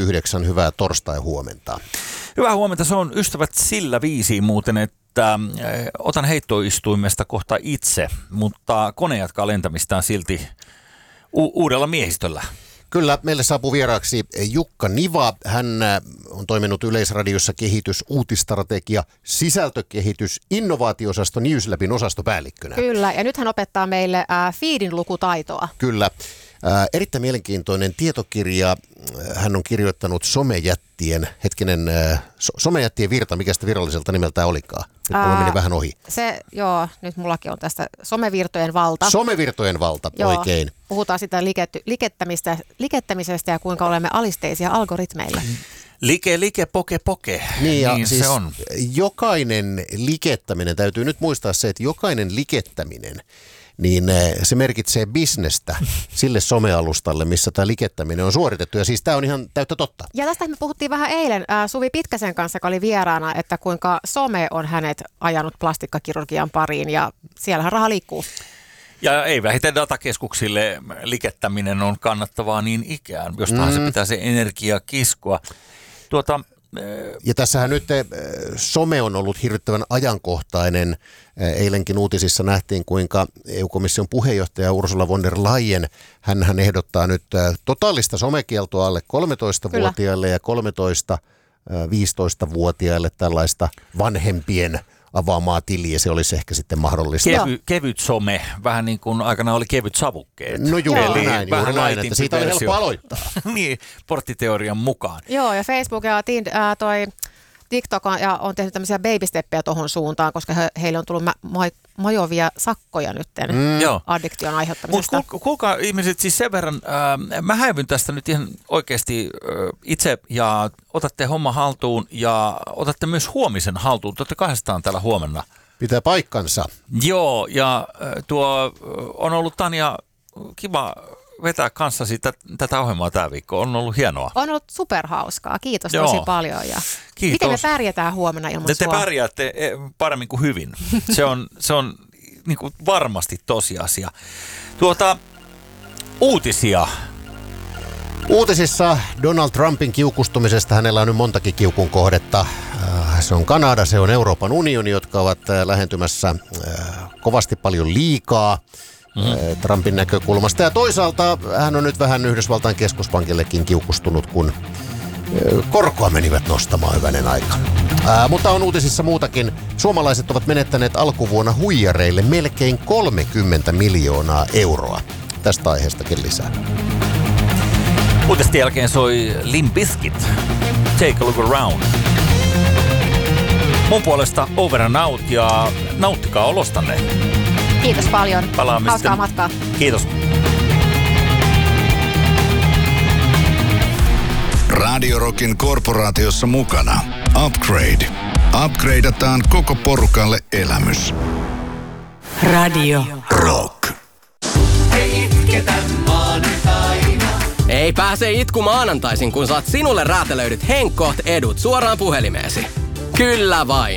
9. Hyvää torstai-huomenta. Hyvää huomenta. Se on ystävät sillä viisiin muuten, että otan heittoistuimesta kohta itse, mutta kone jatkaa lentämistään silti uudella miehistöllä. Kyllä, meille saapuu vieraaksi Jukka Niva. Hän on toiminut Yleisradiossa kehitys, uutistrategia, sisältökehitys, innovaatio-osasto Newslabin osastopäällikkönä. Kyllä, ja nyt hän opettaa meille feedin lukutaitoa. Kyllä. Erittäin mielenkiintoinen tietokirja. Hän on kirjoittanut somejättien virta, mikä sitä viralliselta nimeltään olikaan. Nyt mulla meni vähän ohi. Nyt mullakin on tästä somevirtojen valta. Somevirtojen valta, oikein. Puhutaan sitä likettämisestä ja kuinka olemme alisteisia algoritmeille. Like, poke. Niin siis se on. Jokainen likettäminen, täytyy nyt muistaa se, että jokainen likettäminen, niin se merkitsee bisnestä sille somealustalle, missä tämä likettäminen on suoritettu. Ja siis tämä on ihan täyttä totta. Ja tästä me puhuttiin vähän eilen Suvi Pitkäsen kanssa, joka oli vieraana, että kuinka some on hänet ajanut plastikkakirurgian pariin ja siellähän raha liikkuu. Ja ei vähiten datakeskuksille likettäminen on kannattavaa niin ikään. Jostain se pitää se energia kiskoa. Ja tässähän nyt some on ollut hirvittävän ajankohtainen. Eilenkin uutisissa nähtiin, kuinka EU-komission puheenjohtaja Ursula von der Leyen, hän ehdottaa nyt totaalista somekieltoa alle 13-vuotiaille ja 13-15-vuotiaille tällaista vanhempien avaamaa tiliä. Se olisi ehkä sitten mahdollista. Kevyt some, vähän niin kuin aikanaan oli kevyt savukkeet. No juuri näin, että siitä oli helppo aloittaa. Niin, porttiteorian mukaan. Joo, ja Facebook ja TikTok on tehnyt tämmöisiä baby-steppejä tuohon suuntaan, koska heille on tullut majovia sakkoja nyt addiktion aiheuttamisesta. Mutta kuulkaa ihmiset, siis sen verran, mä häivyn tästä nyt ihan oikeasti itse ja otatte homma haltuun ja otatte myös huomisen haltuun. Te olette kahdestaan täällä huomenna. Pitää paikkansa. Joo, ja tuo on ollut Tanja kiva vetää kanssasi tätä ohjelmaa tämä viikko. On ollut hienoa. On ollut superhauskaa. Kiitos tosi paljon. Ja kiitos. Miten me pärjätään huomenna ilman sua? Te pärjäätte paremmin kuin hyvin. Se on niin kuin varmasti tosiasia. Uutisia. Uutisissa Donald Trumpin kiukustumisesta, hänellä on nyt montakin kiukun kohdetta. Se on Kanada, se on Euroopan unioni, jotka ovat lähentymässä kovasti paljon liikaa Trumpin näkökulmasta. Ja toisaalta hän on nyt vähän Yhdysvaltain keskuspankillekin kiukustunut, kun korkoa menivät nostamaan hyvänen aika. Mutta on uutisissa muutakin. Suomalaiset ovat menettäneet alkuvuonna huijareille melkein 30 miljoonaa euroa. Tästä aiheestakin lisää. Uutisten jälkeen soi Limp Bizkit. Take a look around. Mun puolesta over and out ja nauttikaa olostanne. Kiitos paljon. Hauskaa matkaa. Kiitos. Radio Rockin korporaatiossa mukana Upgrade. Upgradeataan koko porukalle elämys. Radio Rock. Ei itketä maanantaina. Ei pääse itku maanantaisin, kun saat sinulle räätälöidyt Henkkoht edut suoraan puhelimeesi. Kyllä vain.